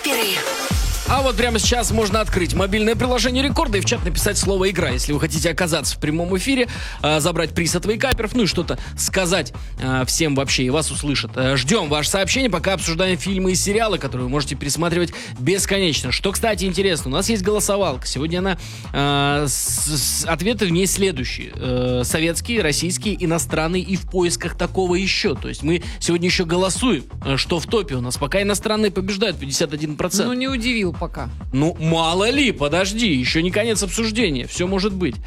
Вейкаперы. А вот прямо сейчас можно открыть мобильное приложение Рекорда и в чат написать слово «Игра», если вы хотите оказаться в прямом эфире, забрать приз от вейкаперов, ну и что-то сказать всем вообще, и вас услышат. Ждем ваше сообщение, пока обсуждаем фильмы и сериалы, которые вы можете пересматривать бесконечно. Что, кстати, интересно, у нас есть голосовалка. Сегодня она ответы в ней следующие. Советские, российские, иностранные и в поисках такого еще. То есть мы сегодня еще голосуем, что в топе у нас. Пока иностранные побеждают 51%. Ну, не удивил пока. Ну, мало ли, подожди, еще не конец обсуждения, все может быть.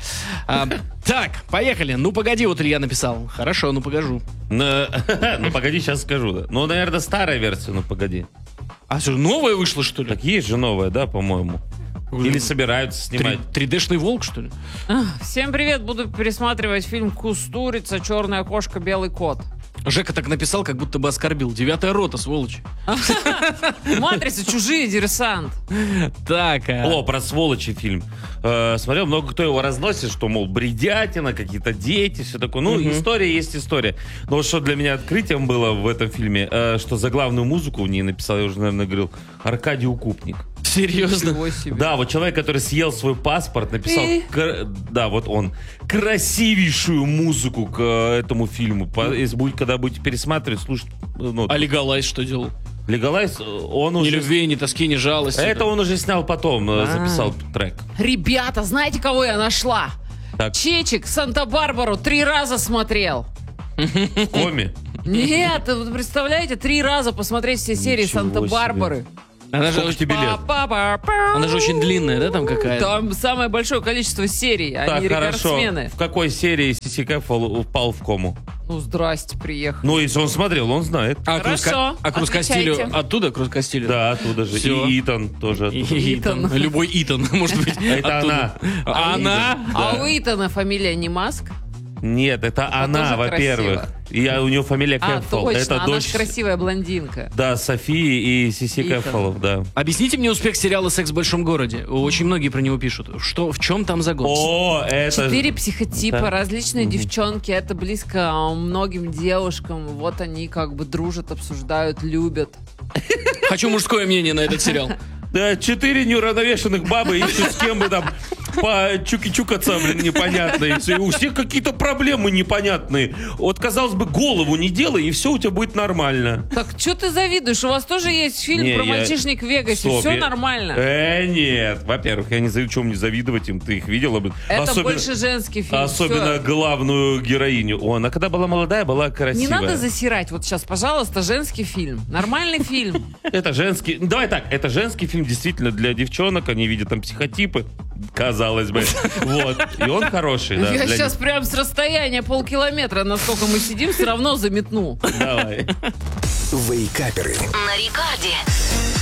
Так, поехали. Ну, погоди, вот Илья написал. Хорошо, ну, покажу. Ну, погоди, сейчас скажу. Ну, наверное, старая версия, ну, погоди. А что, новая вышла, что ли? Так есть же новая, да, по-моему? Или собираются снимать? 3D-шный волк, что ли? Всем привет, буду пересматривать фильм «Кустурица. Черная кошка. Белый кот». Жека так написал, как будто бы оскорбил. 9-я рота, сволочь. «Матрица. Чужие. Диверсант». Так. О, про сволочи фильм. Смотрел, много кто его разносит, что, мол, бредятина, какие-то дети, все такое. Ну, история есть история. Но вот что для меня открытием было в этом фильме, что заглавную музыку в ней написал, я уже, наверное, говорил, Аркадий Укупник. Серьезно? Ничего себе. Да, вот человек, который съел свой паспорт, написал, да, вот он, красивейшую музыку к этому фильму. Когда будете пересматривать, слушать. Ну, А Легалайз что делал? Легалайз, он Ни уже... любви, ни тоски, ни жалости. Это он уже снял потом, записал трек. Ребята, знаете, кого я нашла? Так. Чечик Санта-Барбару 3 раза смотрел. В коме. Нет, вы представляете, 3 раза посмотреть все серии Ничего Санта-Барбары. Она же, Сколько тебе лет? она же очень длинная, да, там какая-то? Там самое большое количество серий, Так, они хорошо. рекордсмены. В какой серии Сиси Кэффл упал в кому? Ну, здрасте, приехал. Ну, если он смотрел, он знает. А Хорошо, Крус Кастилью отвечайте. оттуда, Крус Кастилью? Да, оттуда же. Всё. И Итан тоже оттуда. Итан. Любой Итан, может быть. Это оттуда. А она? А у Итана фамилия не Маск? Нет, это она, тоже во-первых. красиво. У нее фамилия А, Кэффл. точно, Это она дочь, же красивая блондинка. да, Софии и Сиси Итан. Кэффлов, да. Объясните мне успех сериала «Секс в большом городе». Очень многие про него пишут. Что, в чем там загон? О, это... 4 психотипа, Да. различные девчонки, это близко многим девушкам. Вот они как бы дружат, обсуждают, любят. Хочу мужское мнение на этот сериал. Да, 4 неуравновешенных бабы ищут с кем бы там по чуки-чукаться, блин, непонятные. И у всех какие-то проблемы непонятные. Вот, казалось бы, голову не делай, и все у тебя будет нормально. Так, что ты завидуешь? У вас тоже есть фильм Не, про я- мальчишник в Вегасе. Стоп, Все я- нормально. Нет. Во-первых, я не знаю, чем мне завидовать им. Ты их видела бы. Это больше женский фильм. Особенно Всё. главную героиню. Она когда была молодая, была Не красивая. надо засирать. Вот сейчас, пожалуйста, женский фильм. Нормальный фильм. Это женский... Давай так, это женский фильм действительно для девчонок. Они видят там психотипы, казалось бы. Вот. И он хороший, да. Я для сейчас прям с расстояния полкилометра, насколько мы сидим, все равно заметну. них. Давай. Вейкаперы. На рекорде.